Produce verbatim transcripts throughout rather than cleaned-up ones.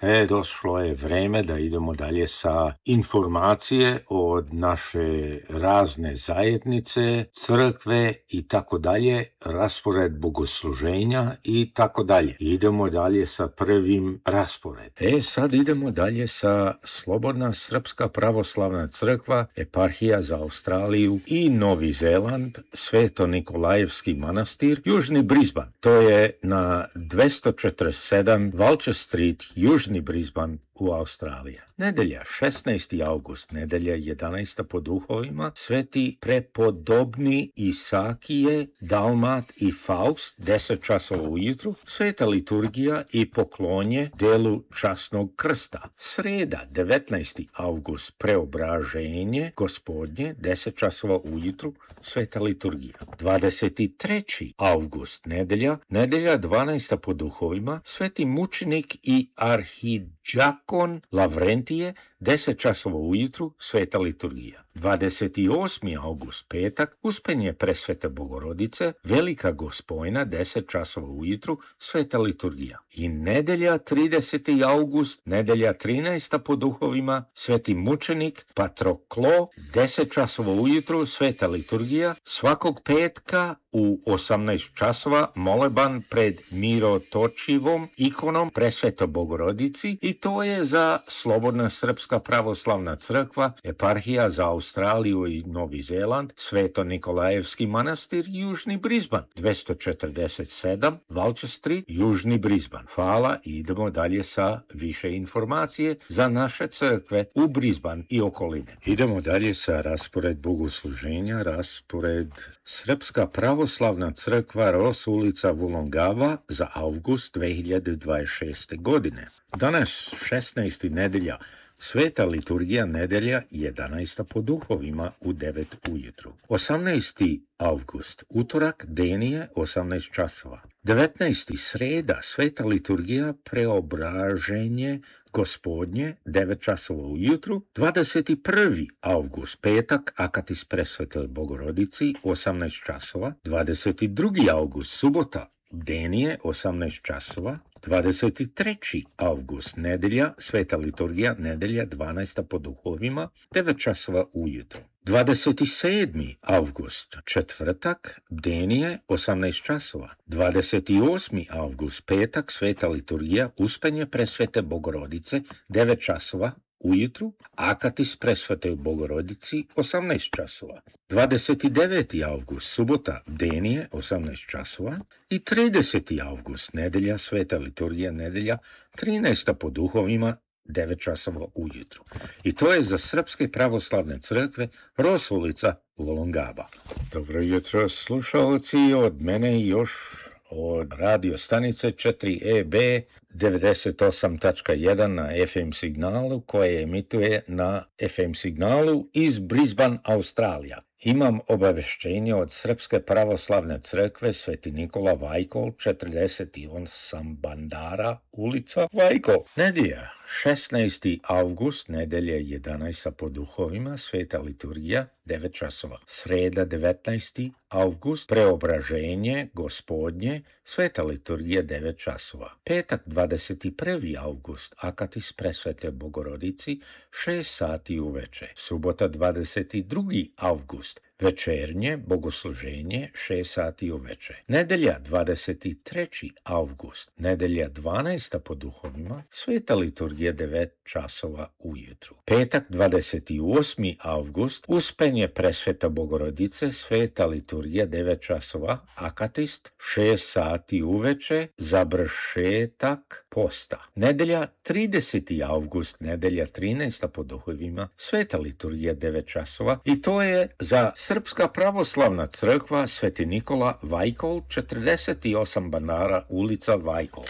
E, došlo je vreme da idemo dalje sa informacije od naše razne zajednice, crkve i tako dalje, raspored bogosluženja i tako dalje. Idemo dalje sa prvim raspored. E, sad idemo dalje sa Slobodna Srpska pravoslavna crkva, eparhija za Australiju i Novi Zeland, Sveto-Nikolajevski manastir, Južni Brisbane. To je na dvesta četrdeset sedam Vulture Street, Južni Brisbane u Australiji. Nedelja, šesnaesti avgust, nedelja jedanaesta po duhovima, sveti prepodobni Isakije, Dalmat i Faust, deset časova ujutru, sveta liturgija i poklonje delu časnog krsta. Sreda, devetnaesti avgust, preobraženje Gospodnje, deset časova ujutru, sveta liturgija. dvadeset treći avgust, nedelja, nedelja dvanaesta po duhovima, sveti mučenik i arhidžakon Lavrentije, deset časova ujutru, sveta liturgija. dvadeset osmi avgust, petak, uspenje presvete Bogorodice, velika gospojna, deset časova ujutru, sveta liturgija. I nedelja trideseti avgust, nedelja trinaesta po duhovima, sveti mučenik Patroklo, deset časova ujutru, sveta liturgija. Svakog petka u osamnaest časova moleban pred mirotočivom ikonom presvete Bogorodici i to je za Slobodna Srpska pravoslavna crkva, eparhija za Australiju i Novi Zeland, Sveto-Nikolajevski manastir, Južni Brisbane, dvesta četrdeset sedam Vulture Street, Južni Brisbane. Hvala i idemo dalje sa više informacije za naše crkve u Brisbane i okoline. Idemo dalje sa raspored bogosluženja, raspored Srpska pravoslavna crkva Ros ulica Wollongaba za avgust dve hiljade dvadeset šeste. godine. Danas šesnaesti nedelja, sveta liturgija nedelja jedanaesta po duhovima u devet ujutru. osamnaesti avgust, utorak, denije, osamnaest časova. devetnaesti sreda, sveta liturgija preobraženje Gospodnje, devet časova ujutru. dvadeset prvi avgust, petak, akatis presvete Bogorodici, osamnaest časova. dvadeset drugi avgust, subota, denije, osamnaest časova. dvadeset treći avgust, nedelja, sveta liturgija, nedelja, dvanaesta po duhovima, devet časova ujutru. dvadeset sedmi avgust, četvrtak, bdenije, osamnaest časova. dvadeset osmi avgust, petak, sveta liturgija, uspenje presvete Bogorodice, devet časova ujutru, akatis presvete Bogorodici, osamnaest časova. dvadeset deveti avgust, subota, bdenije, osamnaest časova. I trideseti avgust, nedelja, sveta liturgija, nedelja, trinaesta po duhovima, devet časova ujutru. I to je za Srpske pravoslavne crkve Ros ulica Wollongaba. Dobro jutro, slušalci, od mene još od radio stanice četiri E B devedeset osam tačka jedan na F M signalu koje emituje na F M signalu iz Brisbane, Australija. Imam obaveštenje od Srpske pravoslavne crkve Sveti Nikola Vajkol, četrdeset osam Bandara, ulica Vajkol. Nedjelja, šesnaesti avgust, nedelja jedanaesta po duhovima, sveta liturgija, devet časova. Sreda, devetnaesti avgust, preobraženje Gospodnje, sveta liturgija, devet časova. Petak, dvadeset prvi avgust, akatis presvete Bogorodici, šest sati uveče. Subota, dvadeset drugi avgust, večernje bogosluženje, šest sati uveče. Nedelja, dvadeset treći avgust, nedelja dvanaesta po duhovima, sveta liturgija, devet časova ujutru. Petak, dvadeset osmi avgust, uspenje presveta Bogorodice, sveta liturgija, devet časova, akatist, šest sati uveče, završetak posta. Nedelja, trideseti avgust, nedelja trinaesta po duhovima, sveta liturgija, devet časova i to je za Srpska pravoslavna crkva Sveti Nikola Vajkol, četrdeset osam Bandara, ulica Vajkol.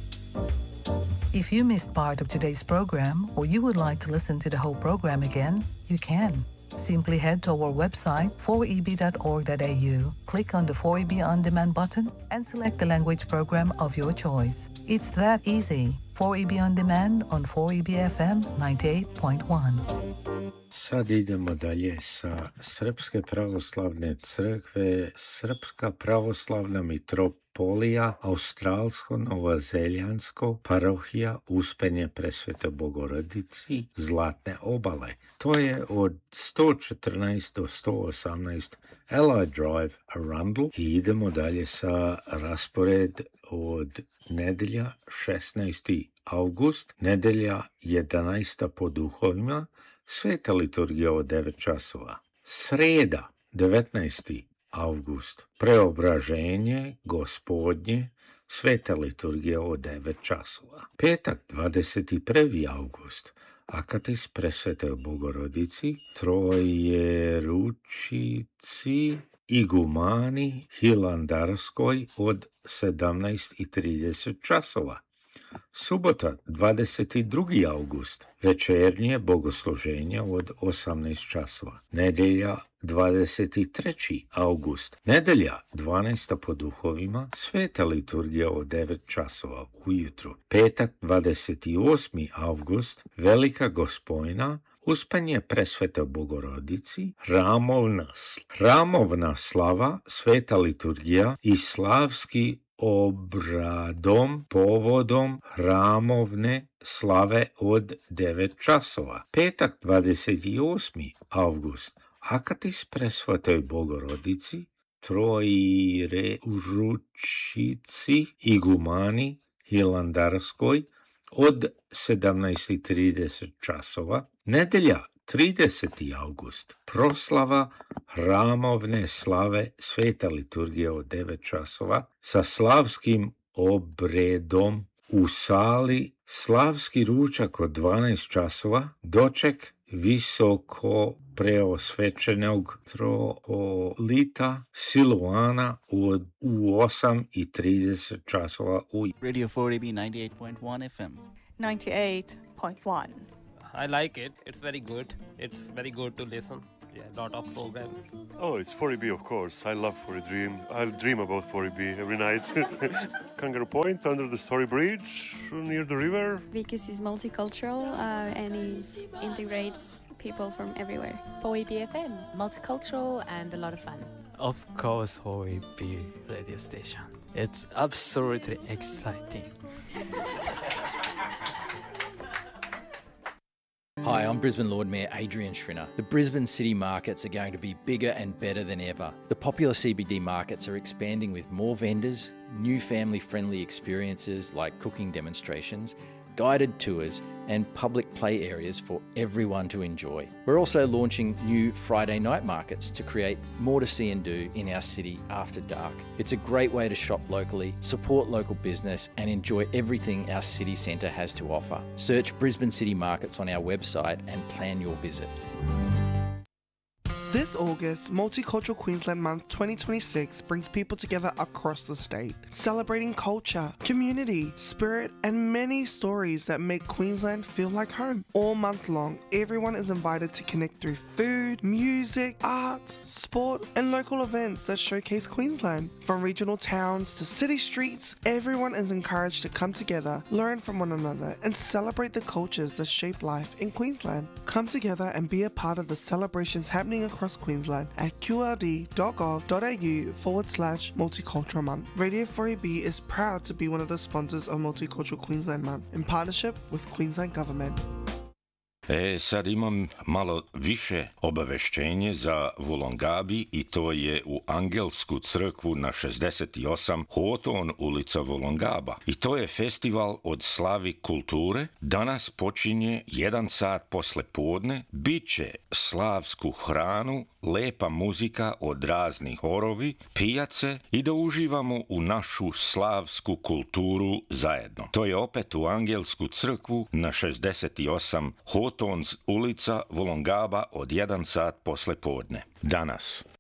If you missed part of today's program or you would like to listen to the whole program again, you can. Simply head to our website four e b dot org dot a u, click on the four E B On Demand button and select the language program of your choice. It's that easy. four E B On Demand on four E B F M ninety-eight point one. Sad idemo dalje sa Srpske pravoslavne crkve, Srpska pravoslavna mitropolija Polija, australsko-novozeljansko parohija Uspenje Presvete Bogorodici Zlatne obale. To je od sto četrnaest do sto osamnaest Allied Drive, Arundel, i idemo dalje sa raspored od nedelja šesnaesti avgust, nedelja jedanaesta po duhovima, sveta liturgija od devet časova. Sreda devetnaesti avgust, preobraženje Gospodnje, sveta liturgija od devet časova. Petak dvadeset prvi avgust, Akatis Presvetoj Bogorodici, Trojeručici, Igumani Hilandarskoj od sedamnaest i trideset časova. Subota dvadeset drugi avgust, večernje bogosluženje od osamnaest časova. Nedelja dvadeset treći avgust, nedelja dvanaesta po duhovima, sveta liturgija od devet časova ujutru. Petak dvadeset osmi avgust, velika gospojna, Uspenje Presvete Bogorodici, Ramovna, Ramovna slava, sveta liturgija i slavski obradom povodom Ramovne slave od devet časova. Petak dvadeset osmi avgust, Akatis Presvetoj Bogorodici, Trojeručici, Igumani Hilandarskoj od sedamnaest i trideset časova. Nedelja trideseti avgust, proslava Ramovne slave, sveta liturgija od devet časova sa slavskim obredom u sali, slavski ručak od dvanaest časova, doček visoko preosvećenog troolita Siluana od, u osam i trideset časova u Radio four A B ninety-eight point one F M. ninety-eight point one. I like it. It's very good. It's very good to listen. Yeah, a lot of programs. Oh, it's four A B, of course. I love four A Dream. I'll dream about four A B every night. Kangaroo Point, under the Story Bridge, near the river. Because it's multicultural uh, and it integrates people from everywhere. four A B F M, multicultural and a lot of fun. Of course, four A B radio station. It's absolutely exciting. Hi, I'm Brisbane Lord Mayor Adrian Schrinner. The Brisbane city markets are going to be bigger and better than ever. The popular C B D markets are expanding with more vendors, new family-friendly experiences like cooking demonstrations, guided tours and public play areas for everyone to enjoy. We're also launching new Friday night markets to create more to see and do in our city after dark. It's a great way to shop locally, support local business and enjoy everything our city centre has to offer. Search Brisbane City Markets on our website and plan your visit. This August, Multicultural Queensland Month twenty twenty-six brings people together across the state, celebrating culture, community, spirit, and many stories that make Queensland feel like home. All month long, everyone is invited to connect through food, music, art, sport, and local events that showcase Queensland. From regional towns to city streets, everyone is encouraged to come together, learn from one another, and celebrate the cultures that shape life in Queensland. Come together and be a part of the celebrations happening across Queensland at qld.gov.au forward slash multicultural month. Radio four A B is proud to be one of the sponsors of Multicultural Queensland Month in partnership with Queensland Government. E, sad imam malo više obaveštenje za Wollongabi i to je u Angelsku crkvu na šezdeset osam Hawthorne ulica Wollongaba. I to je festival od slavi kulture. Danas počinje jedan sat posle podne. Biće slavsku hranu, lepa muzika od raznih horovi, pijace i da uživamo u našu slavsku kulturu zajedno. To je opet u Angelsku crkvu na šezdeset osam Hawthorne ulica Wollongaba od jedan sat posle podne. Danas.